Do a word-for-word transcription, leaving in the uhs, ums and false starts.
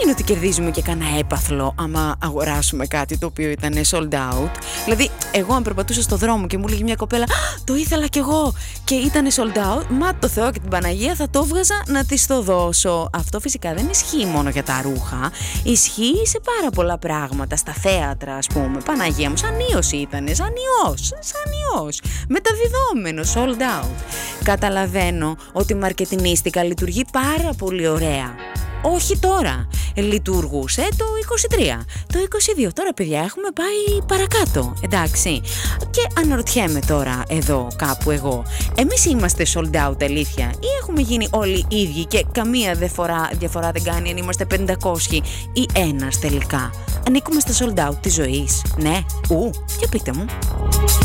είναι ότι κερδίζουμε και κανένα έπαθλο άμα αγοράσουμε κάτι το οποίο ήταν sold out. Δηλαδή, εγώ αν περπατούσα στο δρόμο και μου λέγει μια κοπέλα το ήθελα κι εγώ και ήταν sold out, μα το Θεό και την Παναγία θα το βγάζα να της το δώσω. Αυτό φυσικά δεν ισχύει μόνο για τα ρούχα, ισχύει σε πάρα πολλά πράγματα, στα θέατρα ας πούμε. Παναγία μου, σαν ιός ήτανε, σαν ιός, σαν ιός, μεταδιδόμενο, sold out. Καταλαβαίνω ότι μαρκετινίστικα λειτουργεί πάρα πολύ ωραία. Όχι τώρα, λειτουργούσε το είκοσι τρία, το είκοσι δύο, τώρα παιδιά έχουμε πάει παρακάτω, εντάξει. Και αναρωτιέμαι τώρα εδώ κάπου εγώ, εμείς είμαστε sold out αλήθεια ή έχουμε γίνει όλοι ίδιοι και καμία διαφορά, διαφορά δεν κάνει αν είμαστε πεντακόσιοι ή ένας τελικά? Ανήκουμε στα sold out της ζωής, ναι, ου, για πείτε μου.